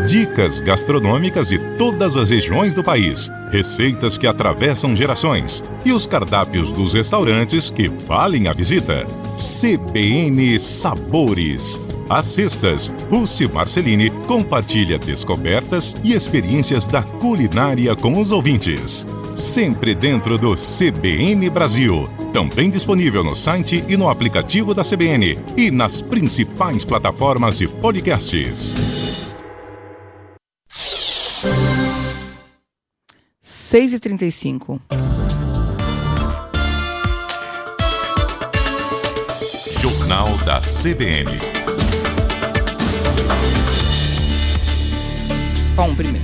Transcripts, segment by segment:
Dicas gastronômicas de todas as regiões do país, receitas que atravessam gerações e os cardápios dos restaurantes que valem a visita. CBN Sabores. Às sextas, Rússi Marcelini compartilha descobertas e experiências da culinária com os ouvintes. Sempre dentro do CBN Brasil. Também disponível no site e no aplicativo da CBN e nas principais plataformas de podcasts. 6h35. Jornal da CBN. Bom, primeiro.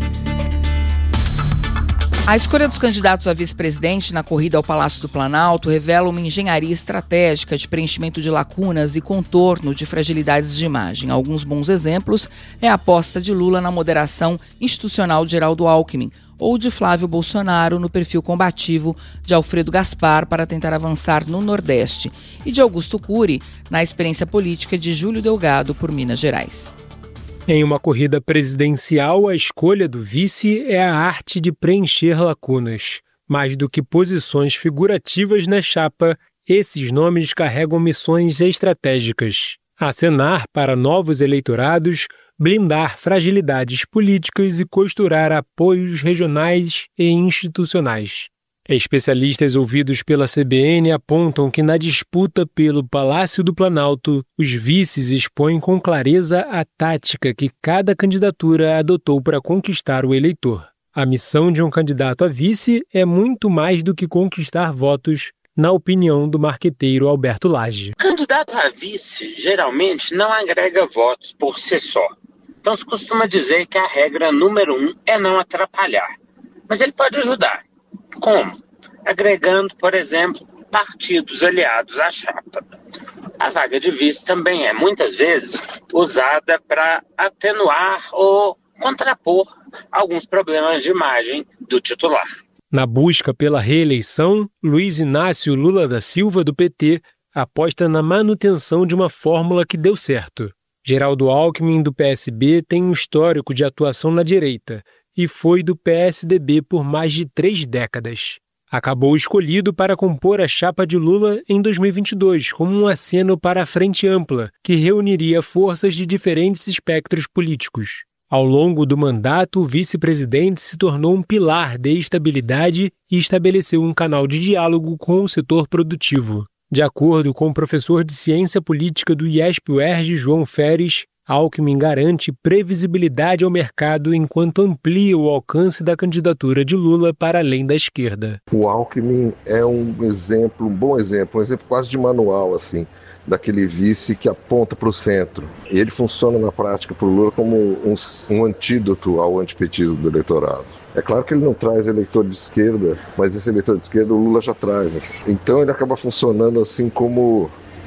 A escolha dos candidatos a vice-presidente na corrida ao Palácio do Planalto revela uma engenharia estratégica de preenchimento de lacunas e contorno de fragilidades de imagem. Alguns bons exemplos é a aposta de Lula na moderação institucional de Geraldo Alckmin ou de Flávio Bolsonaro no perfil combativo de Alfredo Gaspar para tentar avançar no Nordeste e de Augusto Cury na experiência política de Júlio Delgado por Minas Gerais. Em uma corrida presidencial, a escolha do vice é a arte de preencher lacunas. Mais do que posições figurativas na chapa, esses nomes carregam missões estratégicas. Acenar para novos eleitorados, blindar fragilidades políticas e costurar apoios regionais e institucionais. Especialistas ouvidos pela CBN apontam que na disputa pelo Palácio do Planalto, os vices expõem com clareza a tática que cada candidatura adotou para conquistar o eleitor. A missão de um candidato a vice é muito mais do que conquistar votos, na opinião do marqueteiro Alberto Lage. O candidato a vice geralmente não agrega votos por si só. Então se costuma dizer que a regra número 1 é não atrapalhar. Mas ele pode ajudar. Como? Agregando, por exemplo, partidos aliados à chapa. A vaga de vice também é, muitas vezes, usada para atenuar ou contrapor alguns problemas de imagem do titular. Na busca pela reeleição, Luiz Inácio Lula da Silva, do PT, aposta na manutenção de uma fórmula que deu certo. Geraldo Alckmin, do PSB, tem um histórico de atuação na direita e foi do PSDB por mais de 3 décadas. Acabou escolhido para compor a chapa de Lula em 2022, como um aceno para a Frente Ampla, que reuniria forças de diferentes espectros políticos. Ao longo do mandato, o vice-presidente se tornou um pilar de estabilidade e estabeleceu um canal de diálogo com o setor produtivo. De acordo com o professor de Ciência Política do IESP-UERJ, João Feres, Alckmin garante previsibilidade ao mercado enquanto amplia o alcance da candidatura de Lula para além da esquerda. O Alckmin é um bom exemplo, um exemplo quase de manual, assim, daquele vice que aponta para o centro. E ele funciona na prática para o Lula como um antídoto ao antipetismo do eleitorado. É claro que ele não traz eleitor de esquerda, mas esse eleitor de esquerda o Lula já traz. Então ele acaba funcionando assim como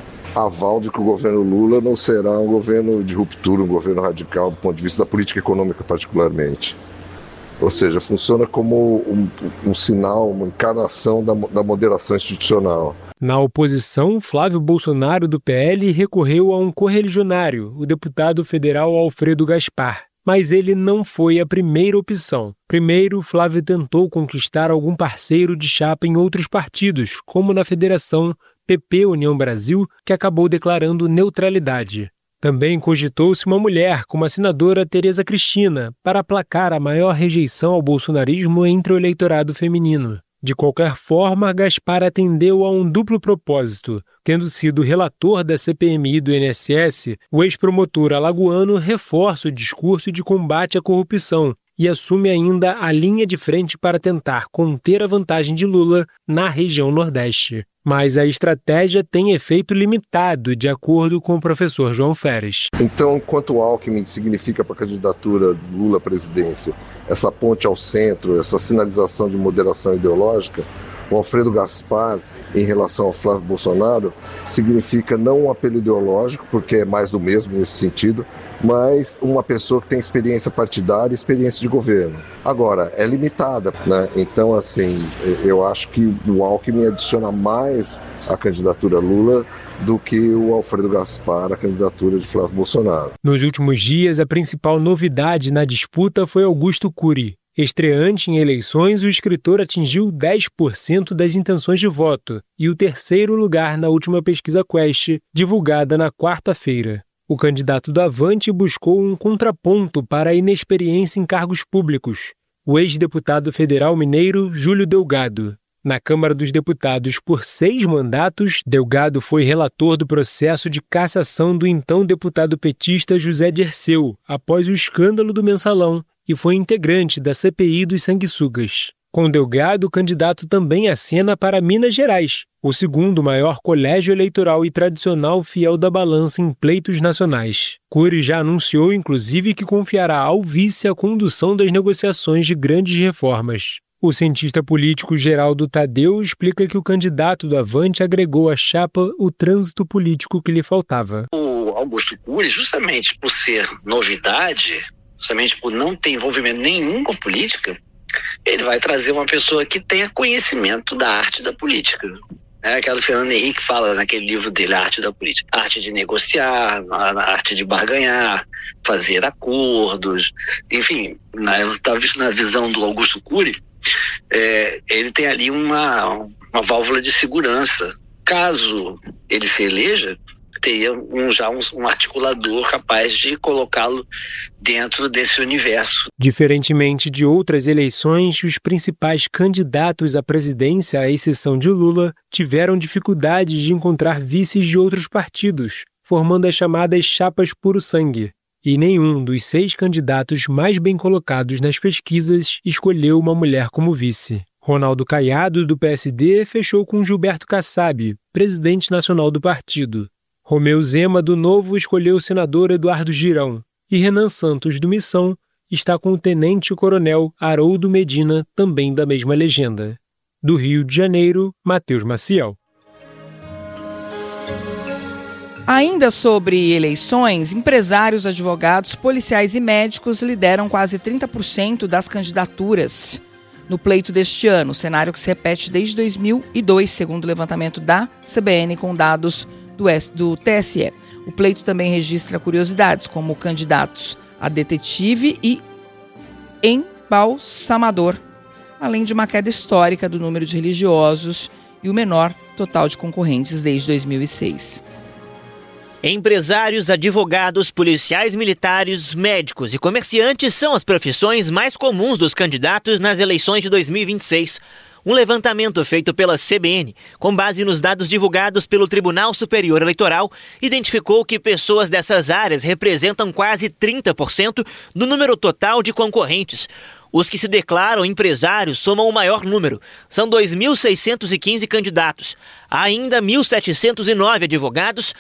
aval de que o governo Lula não será um governo de ruptura, um governo radical do ponto de vista da política econômica particularmente. Ou seja, funciona como um sinal, uma encarnação da moderação institucional. Na oposição, Flávio Bolsonaro, do PL, recorreu a um correligionário, o deputado federal Alfredo Gaspar. Mas ele não foi a primeira opção. Primeiro, Flávio tentou conquistar algum parceiro de chapa em outros partidos, como na Federação PP União Brasil, que acabou declarando neutralidade. Também cogitou-se uma mulher, como a senadora Tereza Cristina, para aplacar a maior rejeição ao bolsonarismo entre o eleitorado feminino. De qualquer forma, Gaspar atendeu a um duplo propósito. Tendo sido relator da CPMI do INSS, o ex-promotor alagoano reforça o discurso de combate à corrupção e assume ainda a linha de frente para tentar conter a vantagem de Lula na região Nordeste. Mas a estratégia tem efeito limitado, de acordo com o professor João Feres. Então, enquanto o Alckmin significa para a candidatura de Lula à presidência essa ponte ao centro, essa sinalização de moderação ideológica, o Alfredo Gaspar em relação ao Flávio Bolsonaro significa não um apelo ideológico, porque é mais do mesmo nesse sentido, mas uma pessoa que tem experiência partidária e experiência de governo. Agora, é limitada, né? Então, assim, eu acho que o Alckmin adiciona mais à candidatura Lula do que o Alfredo Gaspar à candidatura de Flávio Bolsonaro. Nos últimos dias, a principal novidade na disputa foi Augusto Cury. Estreante em eleições, o escritor atingiu 10% das intenções de voto e o terceiro lugar na última pesquisa Quest, divulgada na quarta-feira. O candidato do Avante buscou um contraponto para a inexperiência em cargos públicos. O ex-deputado federal mineiro Júlio Delgado. Na Câmara dos Deputados por 6 mandatos, Delgado foi relator do processo de cassação do então deputado petista José Dirceu, após o escândalo do Mensalão, e foi integrante da CPI dos sanguessugas. Com Delgado, o candidato também acena para Minas Gerais, o segundo maior colégio eleitoral e tradicional fiel da balança em pleitos nacionais. Cury já anunciou, inclusive, que confiará ao vice a condução das negociações de grandes reformas. O cientista político Geraldo Tadeu explica que o candidato do Avante agregou à chapa o trânsito político que lhe faltava. O Augusto Cury, justamente por ser novidade, justamente por não ter envolvimento nenhum com política, ele vai trazer uma pessoa que tenha conhecimento da arte da política. É aquela que o Fernando Henrique fala naquele livro dele, A Arte da Política. A arte de negociar, a arte de barganhar, fazer acordos, enfim, talvez na visão do Augusto Cury, ele tem ali uma válvula de segurança. Caso ele se eleja, teria um articulador capaz de colocá-lo dentro desse universo. Diferentemente de outras eleições, os principais candidatos à presidência, à exceção de Lula, tiveram dificuldade de encontrar vices de outros partidos, formando as chamadas chapas puro-sangue. E nenhum dos 6 candidatos mais bem colocados nas pesquisas escolheu uma mulher como vice. Ronaldo Caiado, do PSD, fechou com Gilberto Kassab, presidente nacional do partido. Romeu Zema, do Novo, escolheu o senador Eduardo Girão. E Renan Santos, do Missão, está com o tenente-coronel Haroldo Medina, também da mesma legenda. Do Rio de Janeiro, Matheus Maciel. Ainda sobre eleições, empresários, advogados, policiais e médicos lideram quase 30% das candidaturas no pleito deste ano, cenário que se repete desde 2002, segundo o levantamento da CBN com dados do TSE. O pleito também registra curiosidades, como candidatos a detetive e embalsamador, além de uma queda histórica do número de religiosos e o menor total de concorrentes desde 2006. Empresários, advogados, policiais militares, médicos e comerciantes são as profissões mais comuns dos candidatos nas eleições de 2026. Um levantamento feito pela CBN, com base nos dados divulgados pelo Tribunal Superior Eleitoral, identificou que pessoas dessas áreas representam quase 30% do número total de concorrentes. Os que se declaram empresários somam o maior número. São 2.615 candidatos. Há ainda 1.709 advogados,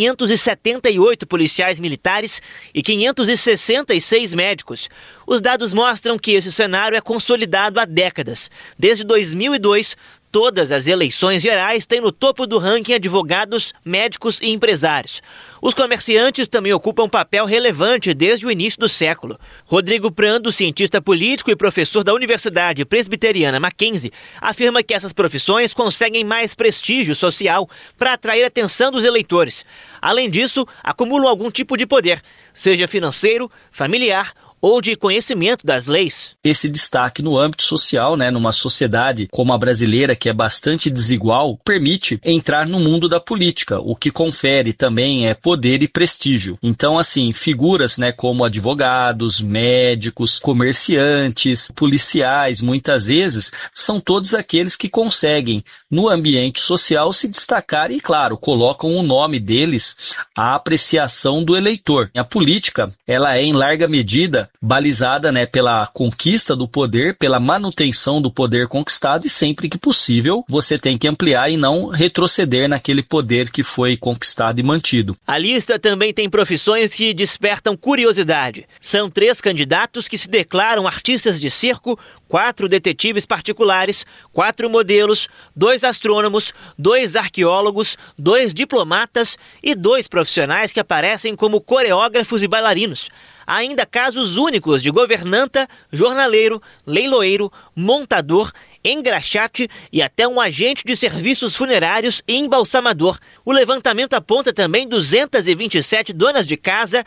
578 policiais militares e 566 médicos. Os dados mostram que esse cenário é consolidado há décadas. Desde 2002, todas as eleições gerais têm no topo do ranking advogados, médicos e empresários. Os comerciantes também ocupam um papel relevante desde o início do século. Rodrigo Prando, cientista político e professor da Universidade Presbiteriana Mackenzie, afirma que essas profissões conseguem mais prestígio social para atrair a atenção dos eleitores. Além disso, acumulam algum tipo de poder, seja financeiro, familiar ou de conhecimento das leis. Esse destaque no âmbito social, numa sociedade como a brasileira, que é bastante desigual, permite entrar no mundo da política, o que confere também poder e prestígio. Então, assim, figuras como advogados, médicos, comerciantes, policiais, muitas vezes, são todos aqueles que conseguem, no ambiente social, se destacar e, claro, colocam o nome deles à apreciação do eleitor. A política, ela é, em larga medida, balizada, né, pela conquista do poder, pela manutenção do poder conquistado, e sempre que possível você tem que ampliar e não retroceder naquele poder que foi conquistado e mantido. A lista também tem profissões que despertam curiosidade. São 3 candidatos que se declaram artistas de circo, 4 detetives particulares, 4 modelos, 2 astrônomos, 2 arqueólogos, 2 diplomatas e 2 profissionais que aparecem como coreógrafos e bailarinos. Há ainda casos únicos de governanta, jornaleiro, leiloeiro, montador, engraxate e até um agente de serviços funerários e embalsamador. O levantamento aponta também 227 donas de casa,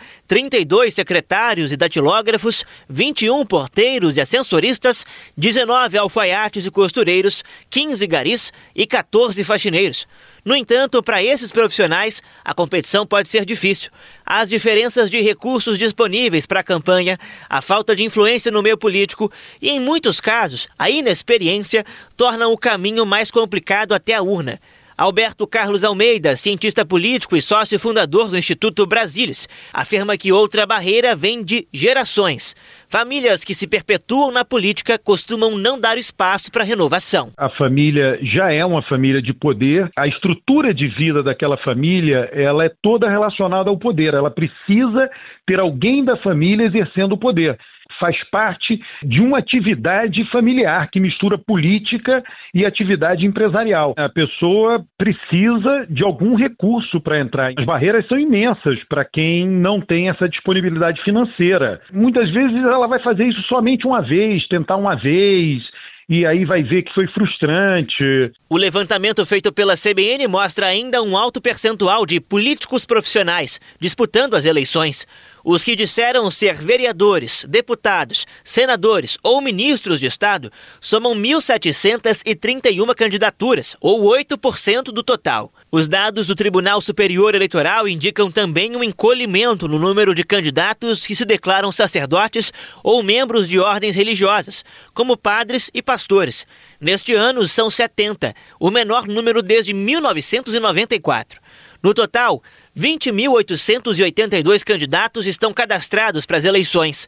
32 secretários e datilógrafos, 21 porteiros e ascensoristas, 19 alfaiates e costureiros, 15 garis e 14 faxineiros. No entanto, para esses profissionais, a competição pode ser difícil. As diferenças de recursos disponíveis para a campanha, a falta de influência no meio político e, em muitos casos, a inexperiência tornam o caminho mais complicado até a urna. Alberto Carlos Almeida, cientista político e sócio fundador do Instituto Brasilis, afirma que outra barreira vem de gerações. Famílias que se perpetuam na política costumam não dar espaço para renovação. A família já é uma família de poder. A estrutura de vida daquela família, ela é toda relacionada ao poder. Ela precisa ter alguém da família exercendo o poder. Faz parte de uma atividade familiar que mistura política e atividade empresarial. A pessoa precisa de algum recurso para entrar. As barreiras são imensas para quem não tem essa disponibilidade financeira. Muitas vezes ela vai fazer isso somente uma vez, tentar uma vez, e aí vai ver que foi frustrante. O levantamento feito pela CBN mostra ainda um alto percentual de políticos profissionais disputando as eleições. Os que disseram ser vereadores, deputados, senadores ou ministros de Estado somam 1.731 candidaturas, ou 8% do total. Os dados do Tribunal Superior Eleitoral indicam também um encolhimento no número de candidatos que se declaram sacerdotes ou membros de ordens religiosas, como padres e pastores. Neste ano, são 70, o menor número desde 1994. No total, 20.882 candidatos estão cadastrados para as eleições.